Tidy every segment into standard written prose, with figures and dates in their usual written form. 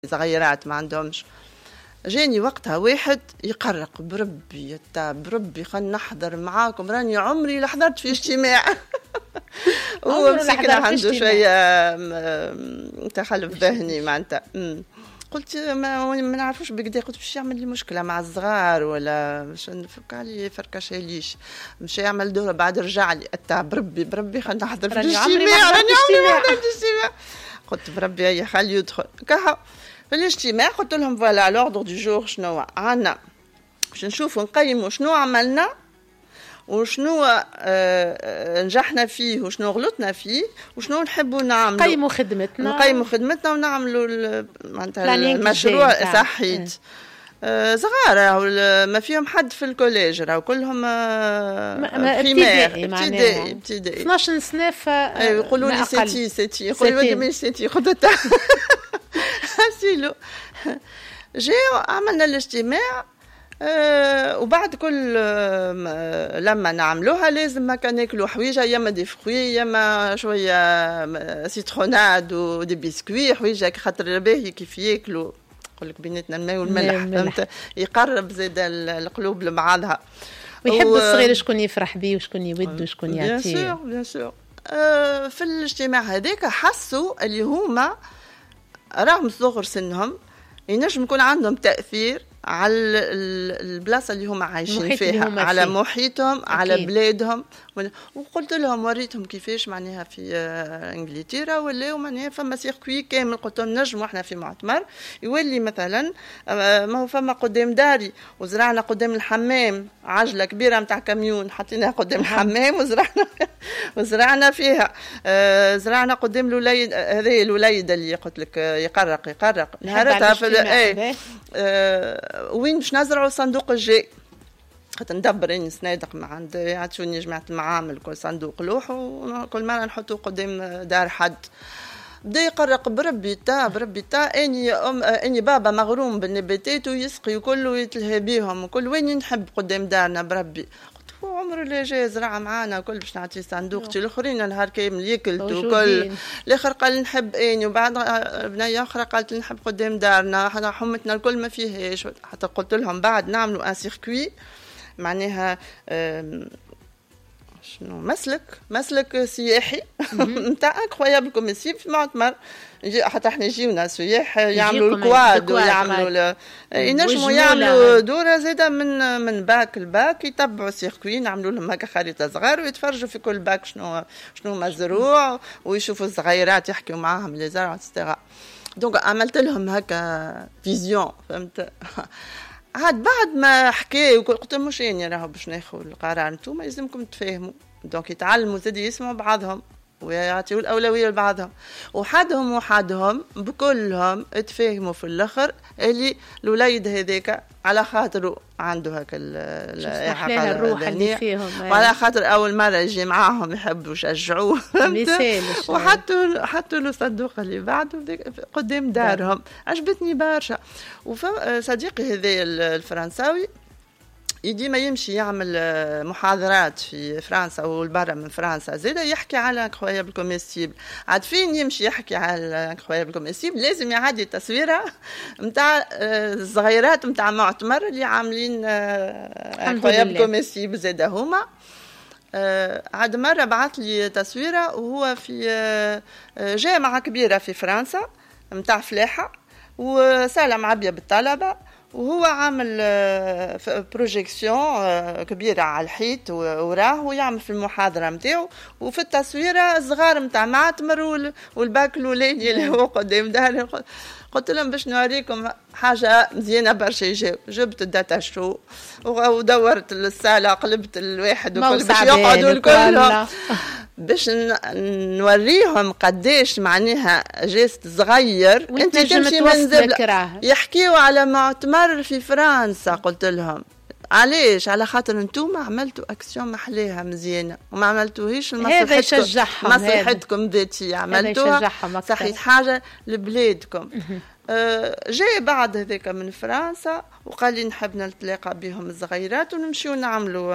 صغيرات ما عندهمش. جاني وقتها واحد يقرق بربي بربي خلنا نحضر معاكم، راني عمري لا حضرت في اجتماع. هو مسكنا عنده شويه تخلف ذهني معناتها. قلت ما نعرفوش بكدا، قلت باش يعمل لي مشكله مع الصغار ولا باش نفك عليه فركشه ليش مش يعمل دوره بعد رجع لي بربي خلنا نحضر في الاجتماع، راني عمري ما حضرت الاجتماع. قلت بربي هيا خليه يدخل كها في الاجتماع. قلت لهم فوالا لوردر دو جور شنو عندنا، باش نشوفوا نقيموا شنو عملنا وشنو نجحنا فيه وشنو غلطنا فيه وشنو نحبوا نعملوا. نقيموا خدمتنا ونعملوا معناتها المشروع صحيت. صغار ما فيهم حد في الكوليج، راهو كلهم ابتدائي 12 سنه. يقولوا لي سيتي يقولوا لي مش سيتي خذتها سيلو. جاء عملنا الاجتماع. وبعد كل لما نعملوها لازم ما كان ناكلوا حويجه، يا ما دي فروي يا ما شويه سيتروناد ودي بسكوي حويجه، خاطر باهي كيف ياكلوا يقول لك بيناتنا الماء والملح فهمت، يقرب زاد القلوب لبعضها. ويحب الصغير شكون يفرح بيه وشكون يود وشكون يعطيه. بيان سور في الاجتماع هذاك حسوا اللي هما رغم صغر سنهم ينجم يكون عندهم تأثير على البلاصة اللي هم عايشين فيها، على محيطهم، على بلادهم. وقلت لهم وريتهم كيفاش معناها في انجلترا ولا معناها فما سيركوي كامل. قلت لهم نجموا احنا في معتمر يولي مثلا ما هو فما قدام داري وزرعنا قدام الحمام عجلة كبيرة متاع كاميون حطيناها قدام الحمام وزرعنا فيها. زرعنا قدام الوليد، هذه الوليد اللي قلت لك يقرق نهارتها في وين باش نزرعوا صندوق الجاي. خاطر ندبر اني صنادق ما عندي يعطوني جماعه المعامل كل صندوق لوح وكل مره نحطوه قدام دار حد. بدا يقرق بربي تا اني بابا مغروم بالنباتات ويسقي وكل ويتلهى بيهم وكل وين نحب قدام دارنا بربي. قلت هو عمره اللي جاي زرع معانا كل باش نعطيه صندوقتي الاخرين نهار كامل ياكلت وكل. الاخر قال نحب اني وبعد بنيه اخرى قالت نحب قدام دارنا حمتنا الكل ما فيهاش. حتى قلت لهم بعد نعملوا ان سيركوي معناها شنو مسلك سياحي نتاع انكرويابل كوميسيب في معتمر. حتى احنا يجيونا سياح يعملوا الكواد ويعملوا ينجموا يعملوا دوره زاده من باك الباك، يتبعوا سيركوي نعملوا لهم هكا خريطه صغار ويتفرجوا في كل باك شنو مزروع ويشوفوا الصغيرات يحكيوا معاهم لي زرع etc. دونك عملت لهم هكا فيزيون فهمت. عاد بعد ما حكي قلت لهم مش يعني راهو باش ناخذ القرار انتم لازمكم تفهموا. دونك يتعلموا زاد يسمعوا بعضهم ويعطيوا الأولوية لبعضهم وحدهم بكلهم اتفاهموا في الآخر اللي الوليد هذاك على خاطره عنده هكا الروح اللي فيهم وعلى خاطر أول مرة يجي معاهم يحبوا يشجعوه وحطوا له صندوق اللي بعده قدام دارهم. عجبتني برشا. وصديقي هذا الفرنساوي ديما يمشي يعمل محاضرات في فرنسا والبرا من فرنسا زاد يحكي على انكرويابل كوميستيبل. عاد فين يمشي يحكي على انكرويابل كوميستيبل لازم يعدي تصويره نتاع الصغيرات نتاع معتمر اللي عاملين انكرويابل كوميستيبل زاد هما. عاد مرة بعث لي تصويره وهو في جامعة كبيرة في فرنسا نتاع فلاحة وسالة معبية بالطلبة وهو عامل بروجيكسيون كبيرة على الحيط وراه ويعمل في المحاضرة متاعه وفي التصويرة صغار متاع معتمر والباكلولاني اللي هو قدام داري. قلت لهم باش نوريكم حاجة مزيانة برشا. جبت الداتا شو ودورت السالة قلبت الواحد وكل باش يقعدوا الكل باش نوريهم قديش معناها جيست صغير انت تمشي من زبلة يحكيوا على معتمر في فرنسا. قلت لهم علاش؟ على خاطر انتم عملتوا اكسيون محليها مزيانه وما عملتوهيش مصلحتكم ذاتيه عملتوها صحيت حاجه لبلادكم. جاي بعد هذاك من فرنسا وقال لي نحب نتلاقى بهم الصغيرات ونمشيو نعملوا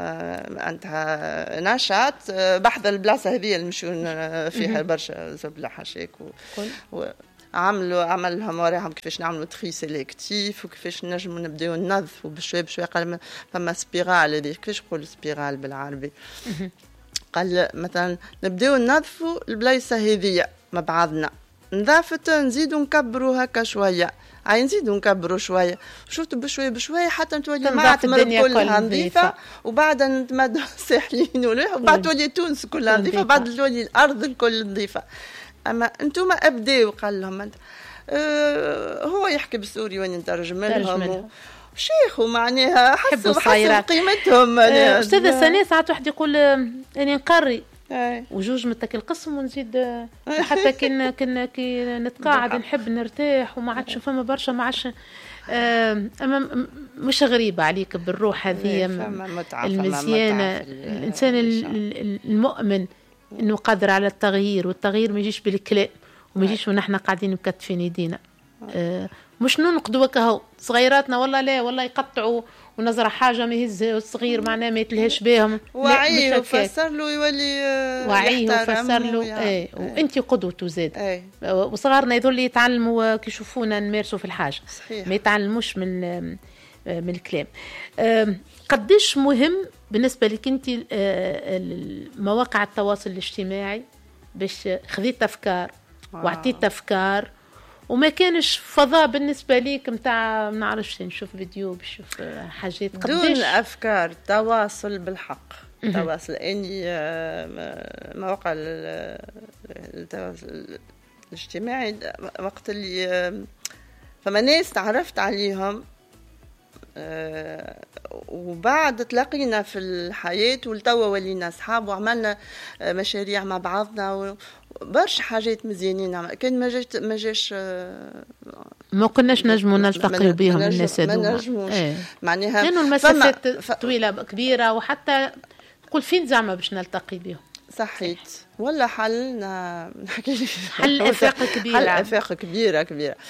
نشاط بحث البلاصه هذه اللي نمشيو فيها برشا زبله حشاك عملهم وراهم كيفاش نعملوا تري سيليكتيف وكيفاش نجموا نبداو ننظفوا بشويه بشويه. قال فما سبيرال هذيك كيفاش نقول سبيرال بالعربي. قال مثلا نبداو ننظفوا البلايصه هذيا مع بعضنا، نظافت نزيدوا نكبروا هكا شويه، نزيدوا نكبروا شويه، شفت بشويه بشويه حتى تولي معتمر كلها نظيفه، وبعد نتمدوا ساحلين وبعد تولي تونس كلها نظيفه، بعد تولي الارض الكل نظيفه. اما انتم ابداو. قال لهم انت هو يحكي بالسوري وين نترجم لهم شيخ ومعناها حسوا قيمتهم. استاذه سناء ساعات واحد يقول اني نقري وجوج متك القسم ونزيد حتى كي نتقاعد نحب نرتاح وما عادش فما برشا ما عادش اما مش غريبه عليك بالروح هذه المزيانه. الانسان المؤمن انه قادر على التغيير، والتغيير ما يجيش بالكلام وما يجيش ونحن قاعدين مكتفين يدينا. مش ننقدوا كهو صغيراتنا والله لا والله يقطعوا ونزرع حاجه ما يهز الصغير معناه ما يتلهش بهم. وعيه وفسر له يولي وعيه وفسر له وانت قدوته زاد. وصغارنا يظل يتعلموا كي يشوفونا نمارسوا في الحاجه صحيح. ما يتعلموش من الكلام. قديش مهم بالنسبه لك انت مواقع التواصل الاجتماعي باش خذيت افكار وعطيت افكار وما كانش فضاء بالنسبه ليك نتاع ما نعرفش نشوف فيديو بشوف حاجات دون افكار تواصل بالحق. تواصل اني مواقع التواصل الاجتماعي وقت اللي فما ناس تعرفت عليهم وبعد تلاقينا في الحياة والتوا ولينا أصحاب وعملنا مشاريع مع بعضنا برشا حاجات مزيانين. كان ما جاش ما كناش نجموا نلتقي بهم الناس هذوما معناها لأنه المسافات طويلة كبيرة وحتى قول فين زعما باش نلتقي بهم. صحيت ولا حل نحكي حل افاق كبيره. حل افاق كبيره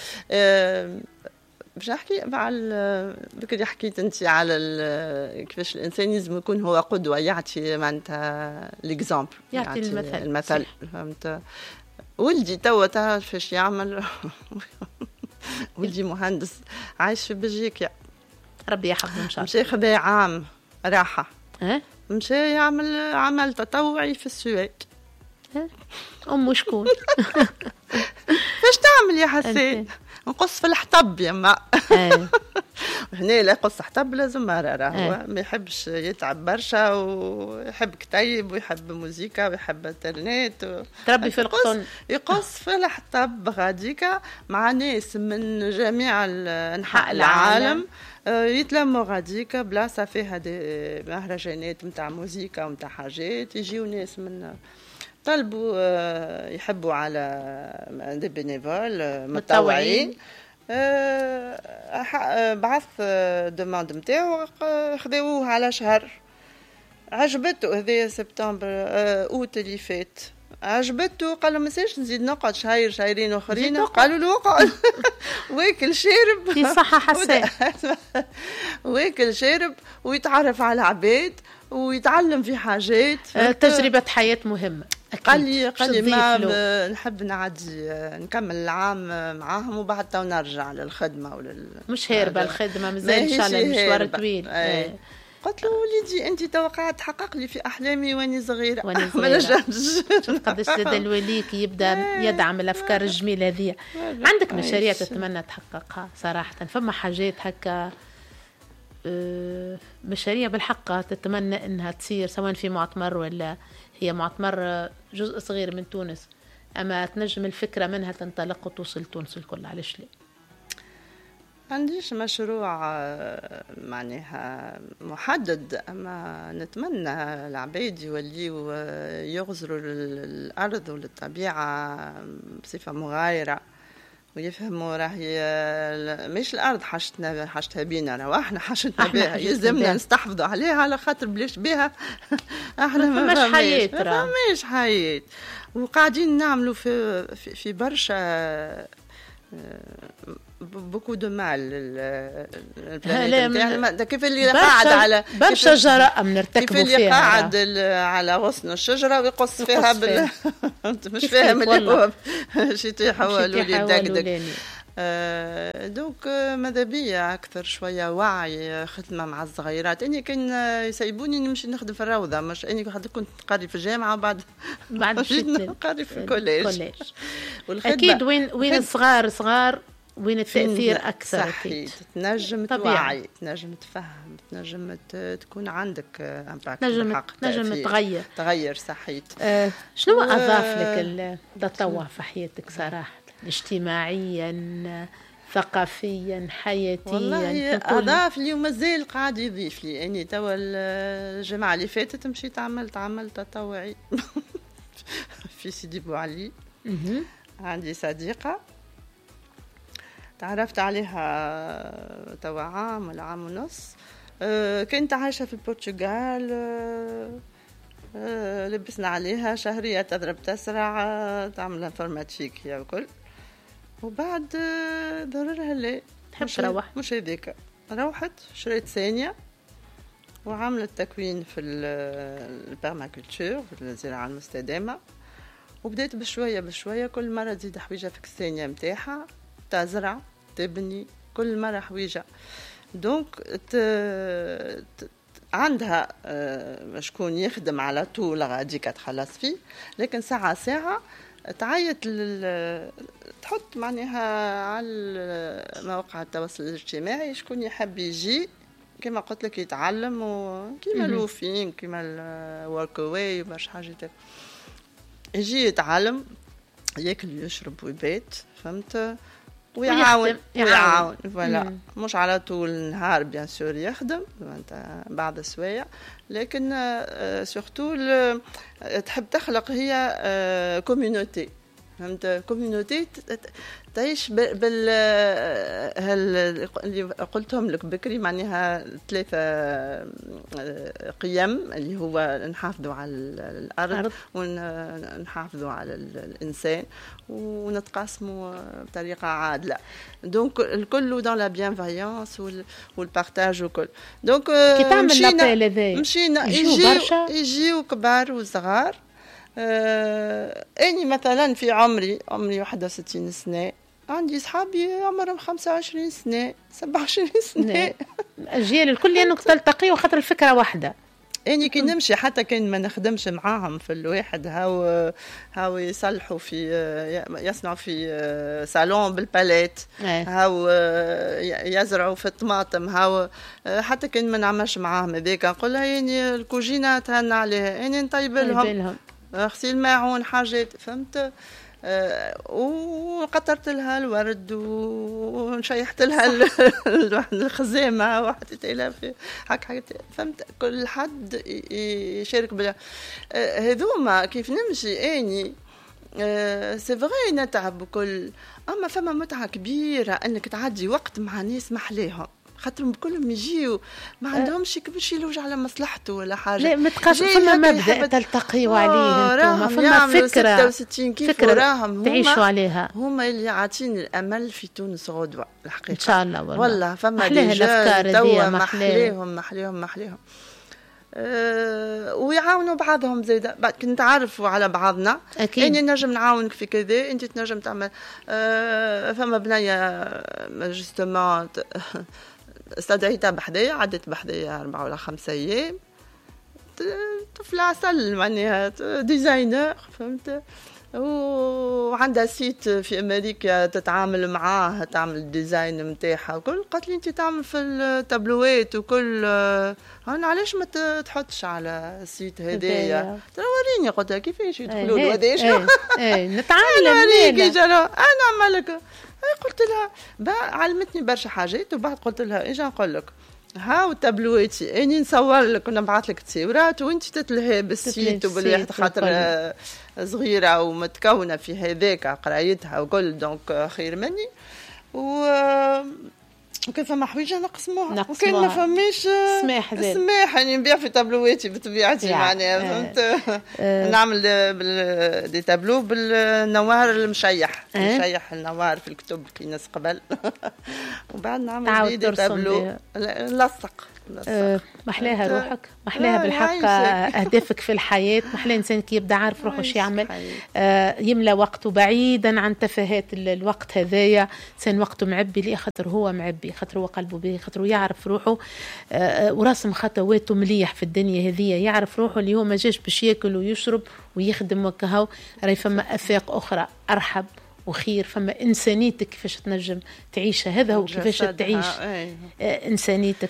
باش نحكي مع بكري حكيت انت على كيفاش الانسان لازم يكون هو قدوه، يعطي معناتها ليكزامبل، يعطي المثل. فهمت؟ ولدي توا تعرف فاش يعمل ولدي مهندس عايش في بلجيكا ربي يحفظه ان شاء الله. مشى خذا عام راحه مشى يعمل عمل تطوعي في السويد. أمه شكون؟ فاش تعمل يا حسين؟ نقص في الحطب يما. هنا لا يقص حطب لازم راهو ما يحبش يتعب برشا ويحب كتيب ويحب موسيقى ويحب انترنت تربي في القطن. يقص في الحطب غاديكا مع ناس من جميع انحاء العالم يتلموا غاديكا بلاصه فيها دي مهرجانات نتاع موسيقى ونتاع حاجات، يجيو ناس من طلبوا يحبوا على دي بينيفول متطوعين. بعث دوماند نتاعو خذوه على شهر، عجبته هذه سبتمبر اوت اللي فات عجبته. قال له ما ساش نزيد نقعد شهرين اخرين. قالوا له اقعد واكل شارب في صحه حسن واكل شارب ويتعرف على عباد ويتعلم في حاجات. تجربه حياه مهمه. قال لي ما نحب نعدي نكمل العام معاهم وبعد تو نرجع للخدمه مش هاربه الخدمه مازال ان شاء الله مشوار طويل. قلت له وليدي انت تو قاعد تحقق لي في احلامي واني صغيره ما نجمش. قداش زاد الوليك يبدا يدعم الافكار الجميله هذه. عندك مشاريع تتمنى تحققها صراحه؟ فما حاجات هكا مشاريع بالحق تتمنى انها تصير سواء في معتمر ولا هي معتمر جزء صغير من تونس اما تنجم الفكره منها تنطلق وتوصل تونس الكل؟ علاش لا؟ عنديش مشروع معناها محدد، اما نتمنى العباد يوليوا يغزروا للارض وللطبيعه بصفه مغايره ويفهموا راهي مش الارض حاجتها بينا، راهو احنا حاجتنا بها يلزمنا نستحفظوا عليها على خاطر بلاش بها احنا ما فماش حياه. وقاعدين نعملوا في برشا بوكو دو مال البلانيت كيف اللي قاعد على برشا جراء بنرتكبوا فيها، كيف اللي قاعد على غصن الشجره ويقص فيها مش فاهم اللي هو شي يطيح هو الولي دقدق. دونك ماذا بيا اكثر شويه وعي خدمه مع الصغيرات. اني كان يسيبوني نمشي نخدم في الروضه، مش اني كنت نقري في الجامعه بعد مشيت نقري في الكوليج. اكيد وين الصغار وين التاثير اكثر. صحيح، تنجم توعي، تنجم تفهم، تنجم تكون عندك امباكت، تنجم تغير. صحيح. شنو اضاف لك التطوع في حياتك صراحه، اجتماعيا ثقافيا حياتيا؟ والله اضاف لي ومازال قاعد يضيف لي. اني توا الجمعه اللي فاتت مشيت عملت عمل تطوعي في سيدي بوعلي. عندي صديقه تعرفت عليها توا عام ولا عام ونص، كنت عايشه في البرتغال. لبسنا عليها شهريه تضرب تسرع، تعمل انفورماتيك هي وكل. وبعد ضررها لي تحب تروح، مش هذيك، روحت شريت ثانيه وعملت تكوين في البرماكولتور، في الزراعه المستدامه. وبدأت بشويه كل مره تزيد حويجه في الثانيه متاعها، تزرع تبني كل مره حويجه. دونك عندها شكون يخدم على طول غاديك تخلص فيه، لكن ساعه تعيط تحط معناها على مواقع التواصل الاجتماعي شكون يحب يجي كما قلت لك يتعلم، وكيما الوفين كيما الورك واي وبرشا حاجات يجي يتعلم ياكل ويشرب ويبات، فهمت؟ ويعاون فوالا. مش على طول نهار بيان سور يخدم بعض السوايع، لكن سورتو تحب تخلق هي كوميونيتي، فهمت؟ كوميونيتي تعيش اللي قلتهم لك بكري، معناها 3 قيم اللي هو نحافظوا على الأرض ونحافظوا على الإنسان ونتقاسموا بطريقة عادلة. دونك الكل دون لا بيانفايونس والبارتاج وكل. دونك كي تعمل لابيل هذايا مشينا يجيو كبار وصغار. اني مثلا في عمري 61 سنه، عندي صحابي عمرهم 25 سنه 27 سنه. الاجيال الكل انك تلتقيوا خاطر الفكره واحده. اني كي نمشي حتى كان ما نخدمش معاهم في الواحد هاو يصلحوا في يصنعوا في صالون بالباليت، هاو يزرعوا في الطماطم، هاو حتى كان ما نعملش معاهم هذاك نقول لها يعني الكوجينه تهنى عليها، اني نطيب لهم غسيل ماعون حاجات، فهمت؟ وقطرت لها الورد ونشيحت لها الخزامه وحطيت لها في حاجات، فهمت؟ كل حد يشارك بها. هذوما كيف نمشي اني سي فغي نتعب وكل، اما فما متعه كبيره انك تعدي وقت مع ناس محليهم، خاطرهم كلهم يجيو ما عندهمش كيفاش يلوج على مصلحته ولا حاجه. لا متقاسم، فما مبدا تلتقيوا عليه انتم، فما فكره 66 كيف راهم تعيشوا عليها. هما اللي عاطين الامل في تونس غدوه الحقيقه ان شاء الله. والله فما الافكار توا محليهم ويعاونوا بعضهم زيدا. كنت عارفوا على بعضنا، اني نجم نعاونك في كذا، انت تنجم تعمل. فما بنيه جوستومون استدعيتها بحذايا، عدت بحذايا 4 ولا 5 أيام، طفل عسل معناها ديزاينر، فهمت؟ وعندها سيت في أمريكا تتعامل معاه، تعمل الديزاين متاعها وكل. قالت لي أنت تعمل في التابلوات وكل، أنا علاش ما تحطش على السيت هدايا؟ ترى وريني. قلت لها كيفاش يدخلوا له هذاش؟ نتعلم أنا أعملك. قلت لها علمتني برشا حاجات، وبعد قلت لها اجا نقول لك هاو تابلواتي اني نصور لك ونبعث لك تصويرات وانت تتلهي بالسيت وبالواحد خاطر صغيره ومتكونه في هذاك قرايتها وكل، دونك خير مني. وكان فما حويجه نقسموها وكان ما فماش سماح يعني نبيع في تابلواتي بطبيعتي معناها فهمت. نعمل دي تابلو بالنوار المشيح نشيح النوار في الكتب كي ناس قبل وبعد نعمل دي تابلو نلصق محلاها روحك محلاها بالحق. أهدافك في الحياة محلاه إنسان كي يبدأ عارف روحه شي يعمل يملى وقته بعيدا عن تفاهات الوقت هذايا. إنسان وقته معبي ليه خاطر هو معبي خاطر هو قلبه بيه خاطر يعرف روحه ورسم خطواته مليح في الدنيا هذية. يعرف روحه اللي هو ما جاش باش ياكل ويشرب ويخدم وكهو راي فما أفاق أخرى أرحب وخير. فما إنسانيتك كيفاش تنجم تعيشها هذا هو كيفاش تعيش إنسانيتك.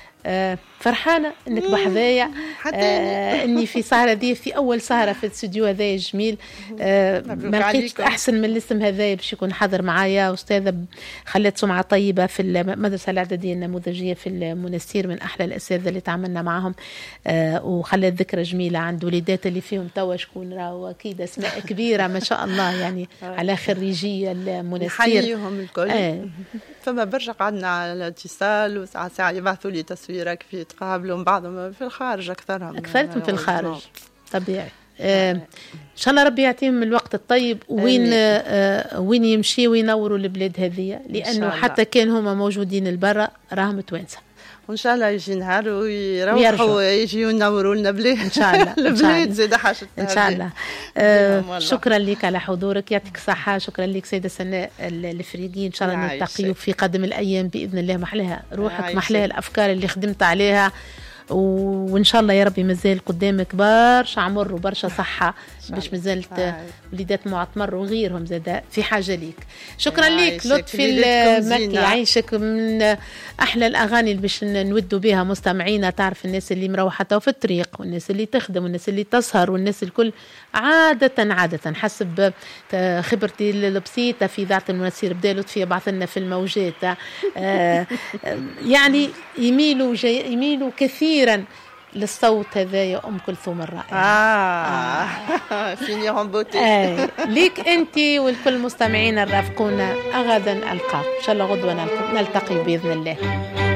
فرحانة انك بحذايا اني في سهرة دي في اول سهرة في الاستوديو هذايا جميل. ما لقيتش احسن من الاسم هذايا باش يكون حاضر معايا. استاذة خلت سمعة طيبة في المدرسة الاعدادية النموذجية في المنستير من احلى الاساتذة اللي تعاملنا معهم وخلت ذكرى جميلة عند وليدات اللي فيهم توا شكون راهو اكيد اسماء كبيرة ما شاء الله يعني على خريجية المنستير نحييهم الكل. فما برشا قعدنا على الاتصال وساعة يبعثوا لي تصويرة كيف يتقابلوا من بعضهم في الخارج أكثرهم في الخارج طبيعي. إن شاء الله ربي يعطيهم الوقت الطيب وين يمشي وينوروا البلاد هذه لأنه حتى كان هما موجودين البرة راهم توانسة وإن شاء الله يجي نهار ويروحوا يجيوا ينوروا لنا بلاد إن شاء الله البلاد زاد حاجة إن شاء الله. شكرا لك على حضورك يعطيك الصحة. شكرا لك سيدة سناء الفريقي. إن شاء الله نلتقي في قادم الأيام بإذن الله. محلاها روحك محلاها الأفكار اللي خدمت عليها وإن شاء الله يا ربي مازال قدامك برشا عمر وبرشا صحة باش مازالت وليدات معتمر وغيرهم زاد في حاجة ليك. شكرا ليك لطفي المكي. يعيشك من أحلى الأغاني اللي باش نودوا بها مستمعينا. تعرف الناس اللي مروحة في الطريق والناس اللي تخدم والناس اللي تسهر والناس الكل عادة حسب خبرتي البسيطة في ذات المناسير بدأ لطفي يبعث لنا في الموجات يعني يميلوا كثيرا للصوت هذا يا أم كلثوم الرائعة. فينيهم بوتي ليك أنت والكل مستمعين الرافقون. غدا ألقاك إن شاء الله غدوة نلتقي بإذن الله.